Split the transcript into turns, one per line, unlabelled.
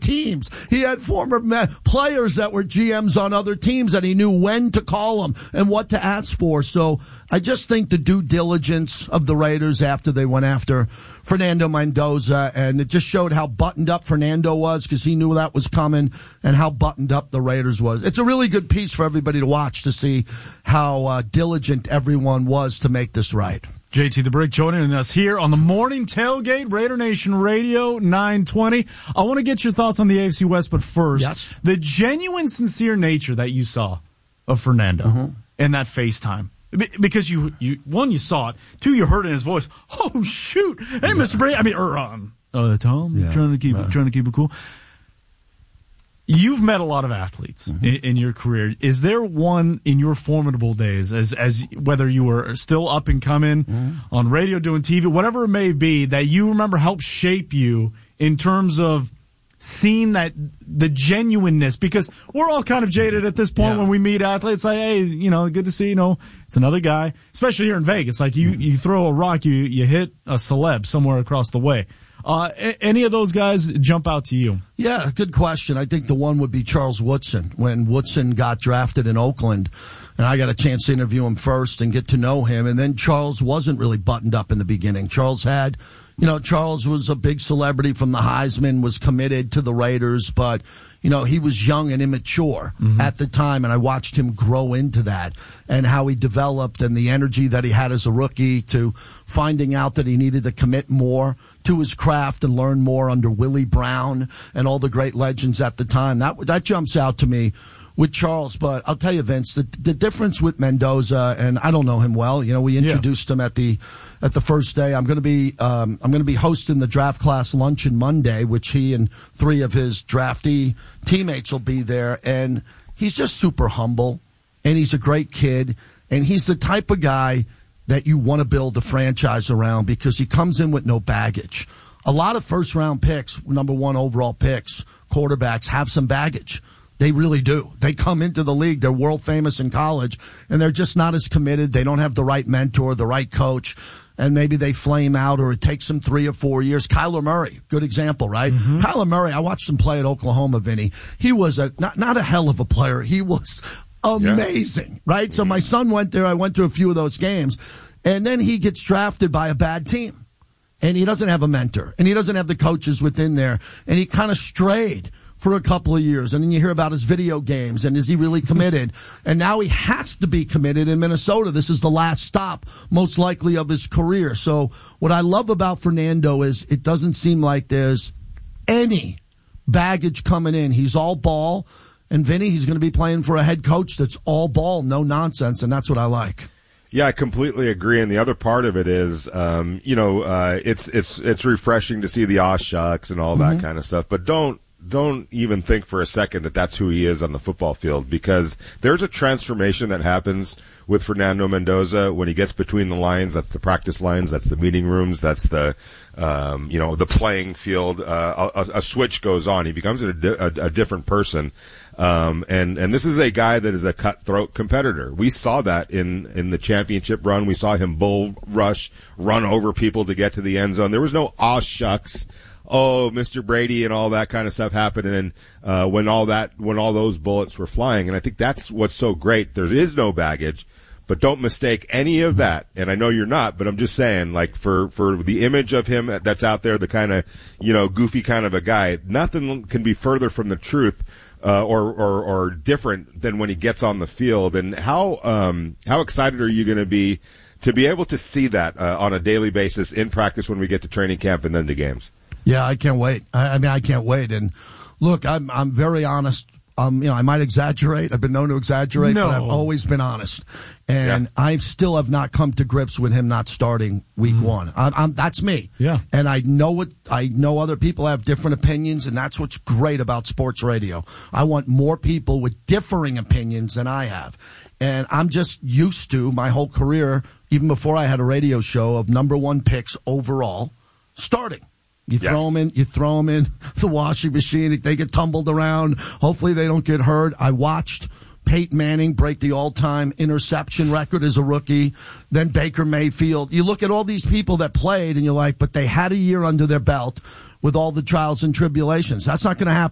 teams. He had former players that were GMs on other teams that he knew when to call them and what to ask for. So I just think the due diligence of the Raiders after they went after Fernando Mendoza, and it just showed how buttoned up Fernando was because he knew that was coming, and how buttoned up the Raiders was. It's a really good piece for everybody to watch to see how diligent everyone was to make this right.
JT the Brick joining us here on the Morning Tailgate, Raider Nation Radio 920. I want to get your thoughts on the AFC West, but first, the genuine, sincere nature that you saw of Fernando in that FaceTime. Because you saw it. Two, you heard it in his voice. Oh shoot! Hey, Mr. Brady. I mean, Tom, trying to keep it cool. You've met a lot of athletes in your career. Is there one in your formidable days, as whether you were still up and coming on radio, doing TV, whatever it may be, that you remember helped shape you in terms of seeing that the genuineness? Because we're all kind of jaded at this point when we meet athletes. Like, hey, good to see. It's another guy, especially here in Vegas. Like you throw a rock, you hit a celeb somewhere across the way. Any of those guys jump out to you?
Yeah, good question. I think the one would be Charles Woodson. When Woodson got drafted in Oakland, and I got a chance to interview him first and get to know him, and then Charles wasn't really buttoned up in the beginning. Charles was a big celebrity from the Heisman, was committed to the Raiders, but he was young and immature at the time, and I watched him grow into that and how he developed and the energy that he had as a rookie to finding out that he needed to commit more to his craft and learn more under Willie Brown and all the great legends at the time. That jumps out to me with Charles. But I'll tell you, Vince, the difference with Mendoza, and I don't know him well. We introduced him at the first day. I'm going to be hosting the draft class luncheon Monday, which he and 3 of his draftee teammates will be there. And he's just super humble, and he's a great kid, and he's the type of guy that you want to build a franchise around because he comes in with no baggage. A lot of first-round picks, number 1 overall picks, quarterbacks, have some baggage. They really do. They come into the league, they're world famous in college, and they're just not as committed. They don't have the right mentor, the right coach, and maybe they flame out, or it takes them 3 or 4 years. Kyler Murray, good example, right? Kyler Murray, I watched him play at Oklahoma, Vinny. He was not a hell of a player. He was amazing, right? So my son went there. I went to a few of those games, and then he gets drafted by a bad team, and he doesn't have a mentor, and he doesn't have the coaches within there, and he kind of strayed for a couple of years. And then you hear about his video games, and is he really committed? And now he has to be committed in Minnesota. This is the last stop, most likely, of his career. So what I love about Fernando is it doesn't seem like there's any baggage coming in. He's all ball. And Vinny, he's going to be playing for a head coach that's all ball, no nonsense, and that's what I like.
Yeah, I completely agree. And the other part of it is, it's refreshing to see the aw shucks and all that kind of stuff. But don't even think for a second that that's who he is on the football field, because there's a transformation that happens with Fernando Mendoza when he gets between the lines. That's the practice lines. That's the meeting rooms. That's the playing field. A switch goes on. He becomes a different person. And this is a guy that is a cutthroat competitor. We saw that in the championship run. We saw him bull rush, run over people to get to the end zone. There was no aw shucks, oh, Mr. Brady and all that kind of stuff happening when all those bullets were flying. And I think that's what's so great. There is no baggage, but don't mistake any of that. And I know you're not, but I'm just saying, like, for the image of him that's out there, the kind of, goofy kind of a guy, nothing can be further from the truth. Or different than when he gets on the field. And how excited are you going to be able to see that on a daily basis in practice when we get to training camp and then to games?
Yeah, I can't wait. I can't wait. And look, I'm very honest. I might exaggerate. I've been known to exaggerate, but I've always been honest. And I still have not come to grips with him not starting week 1. That's me.
Yeah.
And I know other people have different opinions, and that's what's great about sports radio. I want more people with differing opinions than I have. And I'm just used to my whole career, even before I had a radio show, of number 1 picks overall starting. You throw them in the washing machine. They get tumbled around. Hopefully they don't get hurt. I watched Peyton Manning break the all-time interception record as a rookie. Then Baker Mayfield. You look at all these people that played, and you're like, but they had a year under their belt with all the trials and tribulations. That's not going to happen